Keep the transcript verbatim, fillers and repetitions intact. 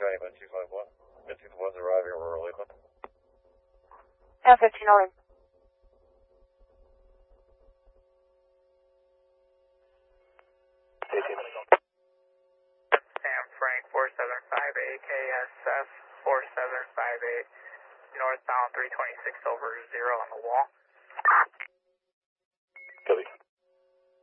County, Med two five one. Med two five one's arriving, Aurora Lakeland. F fifteen oh one. Sam Frank four seven five eight K S F four seven five eight, northbound three twenty-six over zero on the wall.